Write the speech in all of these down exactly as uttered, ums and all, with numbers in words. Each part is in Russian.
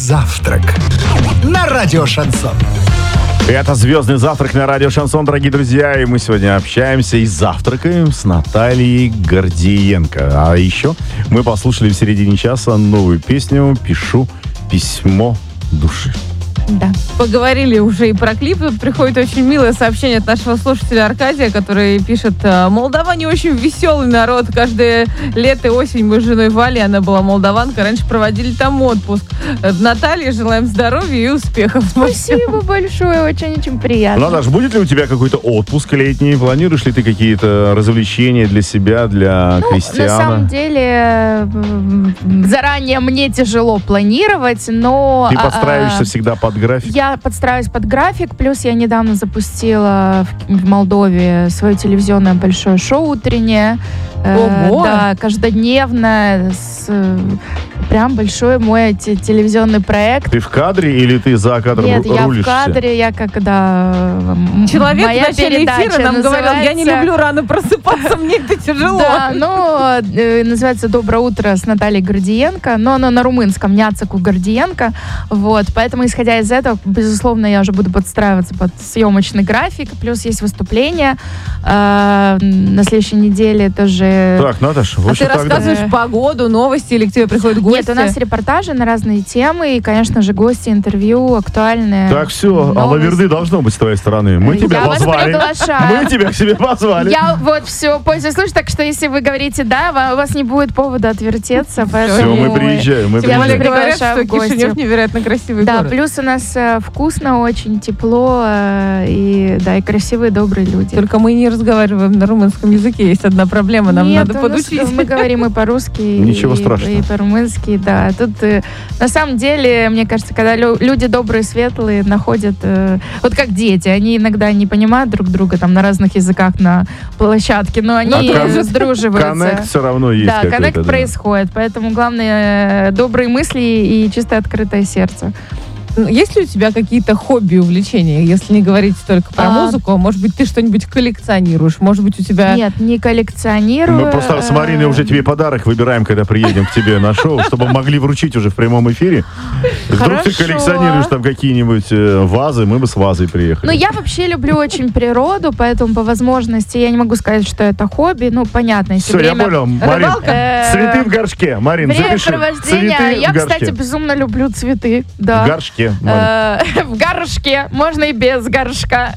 завтрак на радио Шансон. Это «Звездный завтрак» на радио Шансон, дорогие друзья. И мы сегодня общаемся и завтракаем с Натальей Гордиенко. А еще мы послушали в середине часа новую песню «Пишу письмо души». Да. Поговорили уже и про клип. Тут приходит очень милое сообщение от нашего слушателя Аркадия, который пишет: молдаване очень веселый народ. Каждое лето и осень мы с женой Валей, она была молдаванка, раньше проводили там отпуск. Наталье желаем здоровья и успехов. Спасибо большое, очень-очень приятно. Наташ, будет ли у тебя какой-то отпуск летний? Планируешь ли ты какие-то развлечения для себя, для ну, крестьяна? На самом деле, заранее мне тяжело планировать, но... Ты подстраиваешься а, всегда под график? Я подстраиваюсь под график, плюс я недавно запустила в, в Молдове свое телевизионное большое шоу утреннее. Ого! Э, да, каждодневно, с, прям большой мой те, телевизионный проект. Ты в кадре или ты за кадром Нет, рулишься? Нет, я в кадре, я когда... Человек моя в начале эфира нам называется... говорил: я не люблю рано просыпаться, мне это тяжело. Да, ну, э, называется «Доброе утро» с Натальей Гордиенко, но оно на румынском, Няцеку Гордиенко, вот, поэтому, исходя из этого, безусловно, я уже буду подстраиваться под съемочный график, плюс есть выступление э, на следующей неделе тоже. Так, Наташа, а ты тогда... рассказываешь погоду, новости, или к тебе приходят гости? Нет, у нас репортажи на разные темы, и, конечно же, гости, интервью, актуальные. Так, все, новости. Алаверды должно быть с твоей стороны. Мы тебя я позвали. вас приглашаю. Мы тебя к себе позвали. Я вот все, пользуюсь случаем, так что если вы говорите «да», у вас не будет повода отвертеться. Все, мы приезжаем, мы я приезжаем. Говорят, что Кишинев невероятно красивый да, город. Да, плюс у нас э, вкусно, очень тепло, э, и, да, и красивые, добрые люди. Только мы не разговариваем на румынском языке, есть одна проблема, нам Нет, надо подучить. Мы говорим и по-русски, Ничего и, страшного. и по-румынски, да. Тут, э, на самом деле, мне кажется, когда лю- люди добрые, светлые находят, э, вот как дети, они иногда не понимают друг друга там на разных языках на площадке, но они а сдруживаются. Коннект все равно есть. Да, коннект да. происходит, поэтому главное добрые мысли и чистое открытое сердце. Есть ли у тебя какие-то хобби, увлечения, если не говорить только про а... музыку? Может быть, ты что-нибудь коллекционируешь? Может быть, у тебя... Нет, не коллекционирую. Мы просто с Мариной уже тебе подарок выбираем, когда приедем к тебе на шоу, чтобы могли вручить уже в прямом эфире. Вдруг ты коллекционируешь там какие-нибудь вазы, мы бы с вазой приехали. Ну, я вообще люблю очень природу, поэтому по возможности я не могу сказать, что это хобби. Ну, понятно, если Все, время... я понял. Марин, цветы в горшке. Марин, запиши. Времяпровождение. Я, кстати, безумно люблю цветы. Да. В горшке. В горшке. Можно и без горшка.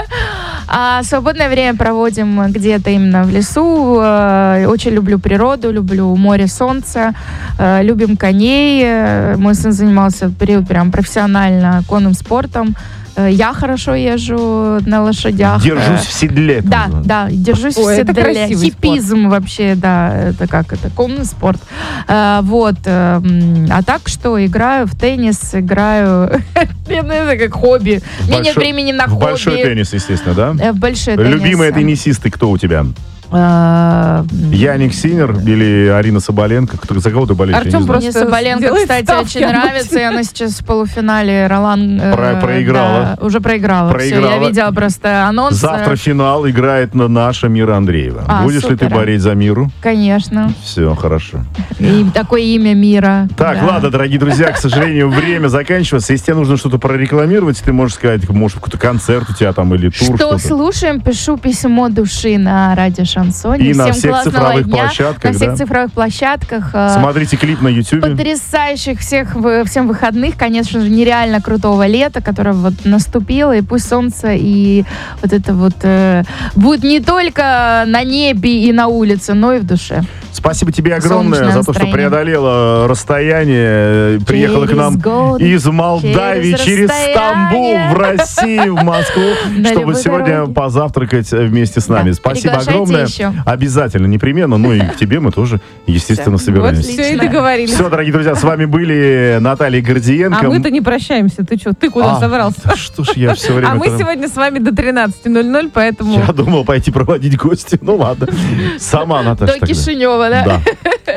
А свободное время проводим где-то именно в лесу. Очень люблю природу, люблю море, солнце. Любим коней. Мой сын занимался в период прям профессионально конным спортом. Я хорошо езжу на лошадях. Держусь в седле. Да, да, держусь Ой, в седле. Это хипизм спорт. Вообще, да, это как это, конный спорт. А, вот. А так что играю в теннис, играю... Это как хобби. У меня нет времени на хобби. В большой теннис, естественно, да? В большой теннис. Любимые теннисисты кто у тебя? А... Яник Синер или Арина Соболенко? Кто, за кого ты болеешь? Артем просто Мне Соболенко, кстати, очень нравится. И она сейчас в полуфинале Ролан... Про- э, проиграла. Да, уже проиграла. проиграла. Все, я видела просто анонс. Завтра финал играет на наша Мира Андреева. А, Будешь супер. ли ты болеть за Миру? Конечно. Все, хорошо. И такое имя Мира. Так, да. ладно, дорогие друзья, к сожалению, время заканчивается. Если тебе нужно что-то прорекламировать, ты можешь сказать, может, какой-то концерт у тебя там или тур. Что что-то. слушаем, пишу письмо души на радио Шансоне. И Всем на всех цифровых дня. площадках, На всех да? цифровых площадках. Смотрите клип на ютубе. Потрясающих всех, всем выходных, конечно же, нереально крутого лета, которое вот наступило, и пусть солнце и вот это вот э, будет не только на небе и на улице, но и в душе. Спасибо тебе огромное Солнечное за то, что настроение. преодолела расстояние, приехала к нам годы, из Молдавии, через, через Стамбул, в Россию, в Москву, чтобы сегодня дороги. позавтракать вместе с нами. Да, Спасибо приглашайте огромное. еще. Обязательно, непременно. Ну и к тебе мы тоже, естественно, Всё. собираемся. Вот Все, и договорились. Все, дорогие друзья, с вами были Наталья Гордиенко. А мы-то не прощаемся. Ты что, ты куда А, собрался? да что ж я все время... А мы там- сегодня с вами до тринадцати ноль-ноль, поэтому... Я думал пойти проводить гости. Ну ладно. Сама, Наташа. До тогда. Кишинева, да? Да.